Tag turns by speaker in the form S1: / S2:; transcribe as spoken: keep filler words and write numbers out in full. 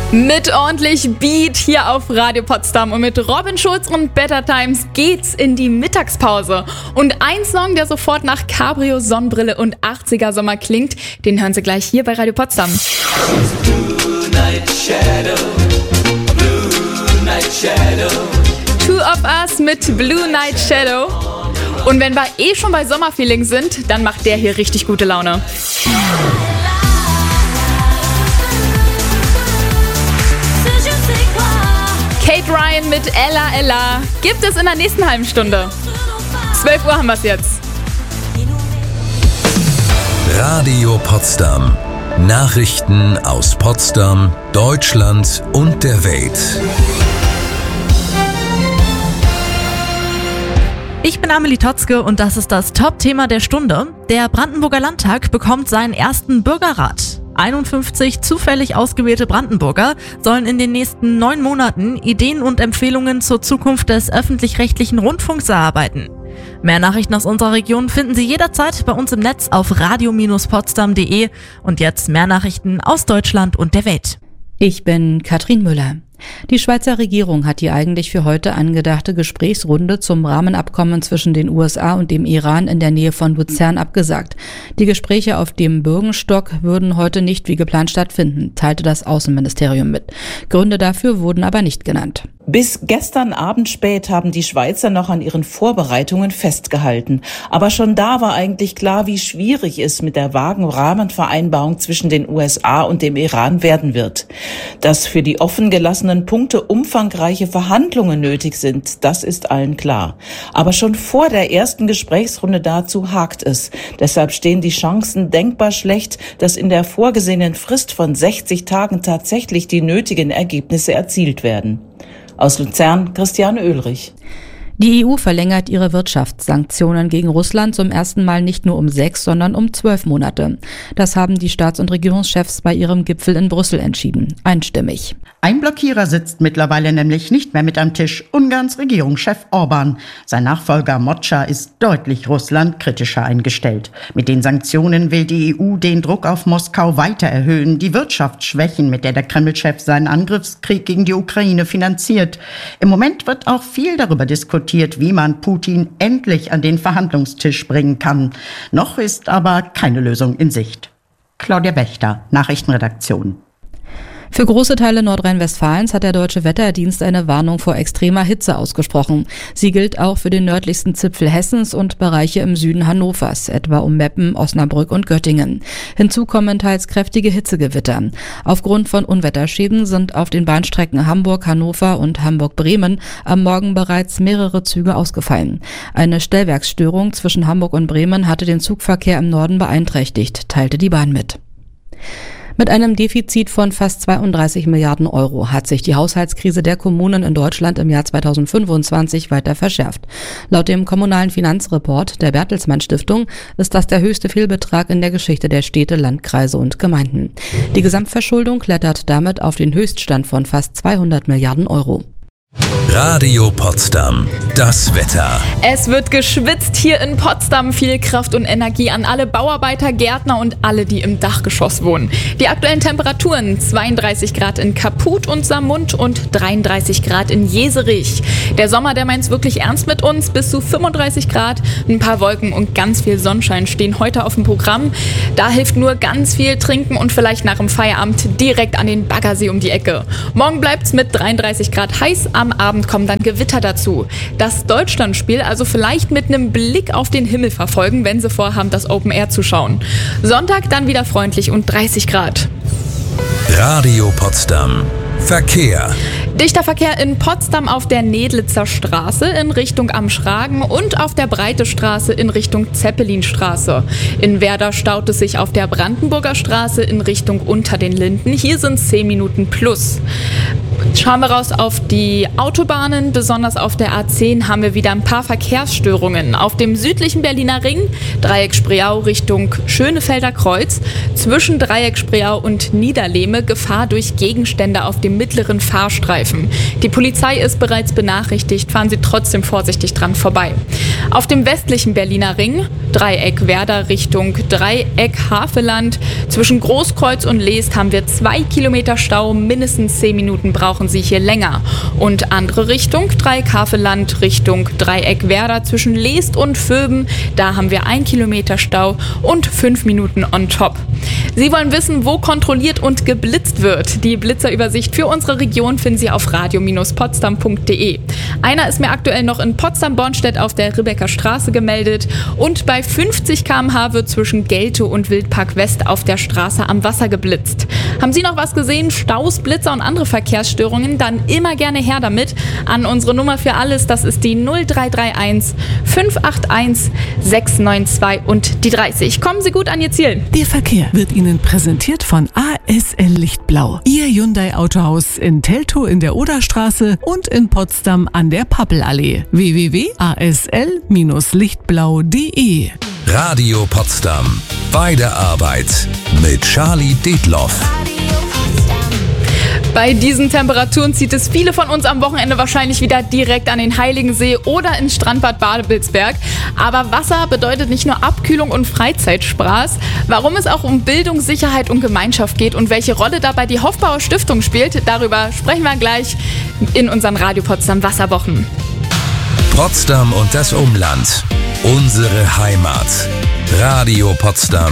S1: Mit ordentlich Beat hier auf Radio Potsdam und mit Robin Schulz und Better Times geht's in die Mittagspause. Und ein Song, der sofort nach Cabrio, Sonnenbrille und achtziger Sommer klingt, den hören Sie gleich hier bei Radio Potsdam.
S2: Blue Night Shadow, Blue Night Shadow.
S1: Two of Us mit Blue Night Shadow. Und wenn wir eh schon bei Sommerfeeling sind, dann macht der hier richtig gute Laune. Kate Ryan mit Ella Ella gibt es in der nächsten halben Stunde. zwölf Uhr haben wir es jetzt.
S3: Radio Potsdam. Nachrichten aus Potsdam, Deutschland und der Welt.
S4: Ich bin Amelie Totzke und das ist das Top-Thema der Stunde. Der Brandenburger Landtag bekommt seinen ersten Bürgerrat. einundfünfzig zufällig ausgewählte Brandenburger sollen in den nächsten neun Monaten Ideen und Empfehlungen zur Zukunft des öffentlich-rechtlichen Rundfunks erarbeiten. Mehr Nachrichten aus unserer Region finden Sie jederzeit bei uns im Netz auf radio Bindestrich potsdam punkt de. Und jetzt mehr Nachrichten aus Deutschland und der Welt.
S5: Ich bin Katrin Müller. Die Schweizer Regierung hat die eigentlich für heute angedachte Gesprächsrunde zum Rahmenabkommen zwischen den U S A und dem Iran in der Nähe von Luzern abgesagt. Die Gespräche auf dem Bürgenstock würden heute nicht wie geplant stattfinden, teilte das Außenministerium mit. Gründe dafür wurden aber nicht genannt.
S6: Bis gestern Abend spät haben die Schweizer noch an ihren Vorbereitungen festgehalten. Aber schon da war eigentlich klar, wie schwierig es mit der vagen Rahmenvereinbarung zwischen den U S A und dem Iran werden wird. Dass für die offen gelassenen Punkte umfangreiche Verhandlungen nötig sind, das ist allen klar. Aber schon vor der ersten Gesprächsrunde dazu hakt es. Deshalb stehen die Chancen denkbar schlecht, dass in der vorgesehenen Frist von sechzig Tagen tatsächlich die nötigen Ergebnisse erzielt werden. Aus Luzern, Christiane Oehlrich.
S5: Die E U verlängert ihre Wirtschaftssanktionen gegen Russland zum ersten Mal nicht nur um sechs, sondern um zwölf Monate. Das haben die Staats- und Regierungschefs bei ihrem Gipfel in Brüssel entschieden. Einstimmig.
S7: Ein Blockierer sitzt mittlerweile nämlich nicht mehr mit am Tisch, Ungarns Regierungschef Orban. Sein Nachfolger Mocsa ist deutlich russlandkritischer eingestellt. Mit den Sanktionen will die E U den Druck auf Moskau weiter erhöhen, die Wirtschaft schwächen, mit der der Kreml-Chef seinen Angriffskrieg gegen die Ukraine finanziert. Im Moment wird auch viel darüber diskutiert, wie man Putin endlich an den Verhandlungstisch bringen kann. Noch ist aber keine Lösung in Sicht. Claudia Wächter, Nachrichtenredaktion.
S5: Für große Teile Nordrhein-Westfalens hat der Deutsche Wetterdienst eine Warnung vor extremer Hitze ausgesprochen. Sie gilt auch für den nördlichsten Zipfel Hessens und Bereiche im Süden Hannovers, etwa um Meppen, Osnabrück und Göttingen. Hinzu kommen teils kräftige Hitzegewitter. Aufgrund von Unwetterschäden sind auf den Bahnstrecken Hamburg-Hannover und Hamburg-Bremen am Morgen bereits mehrere Züge ausgefallen. Eine Stellwerksstörung zwischen Hamburg und Bremen hatte den Zugverkehr im Norden beeinträchtigt, teilte die Bahn mit. Mit einem Defizit von fast zweiunddreißig Milliarden Euro hat sich die Haushaltskrise der Kommunen in Deutschland im Jahr zweitausendfünfundzwanzig weiter verschärft. Laut dem kommunalen Finanzreport der Bertelsmann Stiftung ist das der höchste Fehlbetrag in der Geschichte der Städte, Landkreise und Gemeinden. Die Gesamtverschuldung klettert damit auf den Höchststand von fast zweihundert Milliarden Euro.
S3: Radio Potsdam. Das Wetter.
S1: Es wird geschwitzt hier in Potsdam. Viel Kraft und Energie an alle Bauarbeiter, Gärtner und alle, die im Dachgeschoss wohnen. Die aktuellen Temperaturen: zweiunddreißig Grad in Kaput und Samund und dreiunddreißig Grad in Jeserich. Der Sommer, der meint's wirklich ernst mit uns. Bis zu fünfunddreißig Grad, ein paar Wolken und ganz viel Sonnenschein stehen heute auf dem Programm. Da hilft nur ganz viel trinken und vielleicht nach dem Feierabend direkt an den Baggersee um die Ecke. Morgen bleibt's mit dreiunddreißig Grad heiß. Am Abend kommen dann Gewitter dazu. Das Deutschlandspiel also vielleicht mit einem Blick auf den Himmel verfolgen, wenn Sie vorhaben, das Open Air zu schauen. Sonntag dann wieder freundlich und dreißig Grad.
S3: Radio Potsdam. Verkehr.
S1: Dichter Verkehr in Potsdam auf der Nedlitzer Straße in Richtung Am Schragen und auf der Breite Straße in Richtung Zeppelinstraße. In Werder staut es sich auf der Brandenburger Straße in Richtung Unter den Linden. Hier sind es zehn Minuten plus. Schauen wir raus auf die Autobahnen, besonders auf der A zehn haben wir wieder ein paar Verkehrsstörungen. Auf dem südlichen Berliner Ring, Dreieck Spreeau Richtung Schönefelder Kreuz, zwischen Dreieck Spreeau und Niederlehme Gefahr durch Gegenstände auf dem mittleren Fahrstreifen. eingreifen. Die Polizei ist bereits benachrichtigt, fahren Sie trotzdem vorsichtig dran vorbei. Auf dem westlichen Berliner Ring, Dreieck Werder Richtung Dreieck Havelland, zwischen Großkreuz und Leest haben wir zwei Kilometer Stau, mindestens zehn Minuten brauchen Sie hier länger. Und andere Richtung, Dreieck Havelland Richtung Dreieck Werder, zwischen Leest und Vöben, da haben wir ein Kilometer Stau und fünf Minuten on top. Sie wollen wissen, wo kontrolliert und geblitzt wird. Die Blitzerübersicht für unsere Region finden Sie auf radio Bindestrich potsdam punkt de. Einer ist mir aktuell noch in Potsdam-Bornstedt auf der Ribbecker Straße gemeldet und bei fünfzig Kilometer pro Stunde wird zwischen Gelte und Wildpark West auf der Straße am Wasser geblitzt. Haben Sie noch was gesehen? Staus, Blitzer und andere Verkehrsstörungen? Dann immer gerne her damit an unsere Nummer für alles. Das ist die null drei drei eins fünf acht eins sechs neun zwei und die dreißig. Kommen Sie gut an Ihr Ziel.
S8: Der Verkehr wird Ihnen präsentiert von A S L Lichtblau. Ihr Hyundai Autohaus in Teltow in der Oderstraße und in Potsdam an der Pappelallee. w w w punkt a s l Bindestrich lichtblau punkt de.
S3: Radio Potsdam. Bei der Arbeit mit Charlie Detloff.
S1: Bei diesen Temperaturen zieht es viele von uns am Wochenende wahrscheinlich wieder direkt an den Heiligensee oder ins Strandbad Babelsberg. Aber Wasser bedeutet nicht nur Abkühlung und Freizeitspaß. Warum es auch um Bildung, Sicherheit und Gemeinschaft geht und welche Rolle dabei die Hofbauer Stiftung spielt, darüber sprechen wir gleich in unseren Radio Potsdam Wasserwochen.
S3: Potsdam und das Umland. Unsere Heimat. Radio Potsdam.